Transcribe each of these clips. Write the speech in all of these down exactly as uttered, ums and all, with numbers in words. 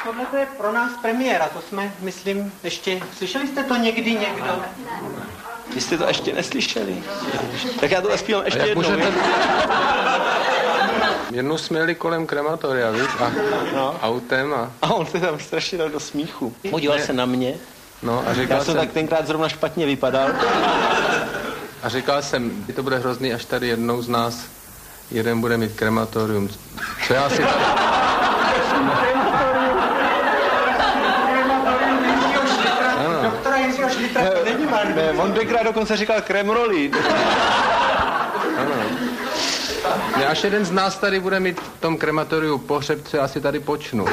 tohle to je pro nás premiéra, to jsme, myslím, ještě... Slyšeli jste to někdy někdo? Vy jste to ještě neslyšeli? Tak já to zaspívám ještě jednou. Můžete... Jednou jsme jeli kolem krematoria, víš? A no. autem a... A on se tam strašně dal do smíchu. Podíval se na mě. No a říkal já jsem, jsem... tak tenkrát zrovna špatně vypadal. A říkal jsem, to bude hrozný, až tady jednou z nás jeden bude mít krematorium. Co já si... Doktora Jiřího Šlitra, to není marný. Ne, on tenkrát dokonce říkal kremrolí. Ano. Ne, až jeden z nás tady bude mít v tom krematoriu pohřeb, co já si tady počnu.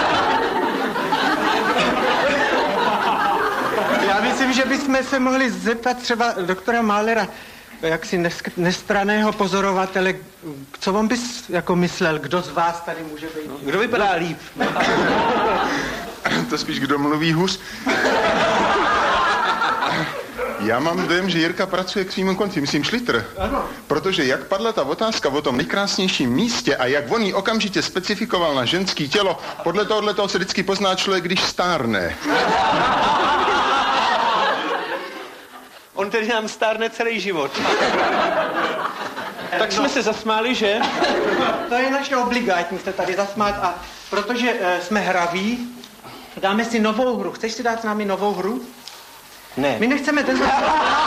Já myslím, že bychom se mohli zeptat třeba doktora Mahlera, jaksi nestranného pozorovatele, co on bys jako myslel, kdo z vás tady může být? No, kdo vypadá líp? To spíš kdo mluví hůř. Já mám dojem, že Jirka pracuje k svýmu konci, myslím Šlitr. Ano. Protože jak padla ta otázka o tom nejkrásnějším místě a jak on ji okamžitě specifikoval na ženský tělo, podle tohohle toho se vždycky pozná člověk, když stárne. On tedy nám stárne celý život. Tak jsme no. se zasmáli, že? To je naše obligátní se tady zasmát a protože e, jsme hraví, dáme si novou hru. Chceš si dát s námi novou hru? Ne. My nechceme ten... tak,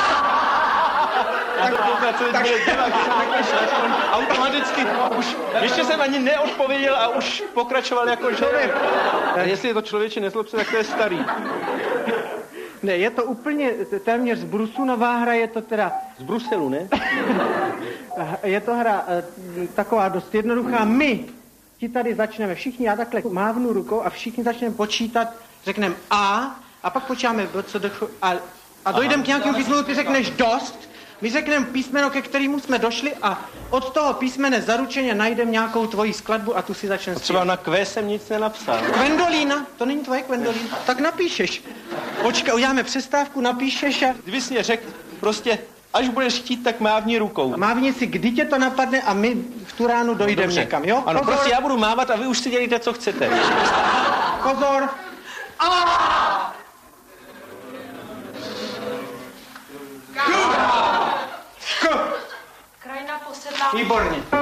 tak, automaticky už, ještě jsem ani neodpověděl a už pokračoval jako člověk. A jestli je to člověče nezlob se, tak to je starý. Ne, je to úplně téměř z Brusu nová hra, je to teda... Z Bruselu, ne? Je to hra taková dost jednoduchá. My ti tady začneme všichni, já takhle mávnu rukou a všichni začneme počítat, řekneme A, a pak počítáme co do, a, a dojdeme k nějakému písmenu, ty řekneš dost, my řekneme písmeno, ke kterému jsme došli a od toho písmene zaručeně najdeme nějakou tvoji skladbu a tu si začneme zpívat. Třeba na Q jsem nic nenapsal. Kvendolína, to není tvoje Kvendolína, tak napíšeš. Počkej, uděláme přestávku, napíšeš a... Kdyby jsi mě řekl, prostě, až budeš chtít, tak mávni rukou. Mávni si, kdy tě to napadne a my v tu ránu dojdeme no, někam, jo? Ano, Pozor. prostě já budu mávat a vy už si dělíte, co chcete. Pozor. A! K. Krajina posedlá. Výborně.